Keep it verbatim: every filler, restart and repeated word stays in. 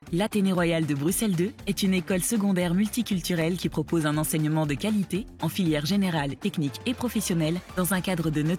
L'Athénée Royal de Bruxelles deux est une école secondaire multiculturelle qui propose un enseignement de qualité en filière générale, technique et professionnelle dans un cadre de neutralité